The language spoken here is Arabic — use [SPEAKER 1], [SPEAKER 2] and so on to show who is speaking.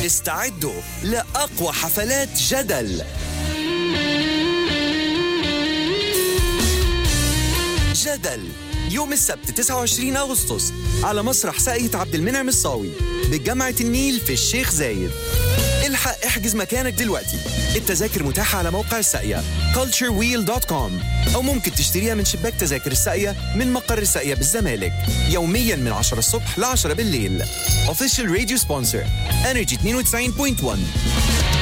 [SPEAKER 1] استعدوا لأقوى حفلات جدل. جدل يوم السبت 29 أغسطس على مسرح ساقية عبد المنعم الصاوي بجامعة النيل في الشيخ زايد. الحق احجز مكانك دلوقتي. التذاكر متاحة على موقع الساقية culturewheel.com أو ممكن تشتريها من شباك تذاكر الساقية من مقر الساقية بالزمالك يومياً من 10 الصبح ل 10 بالليل. Official Radio Sponsor Energy 92.1.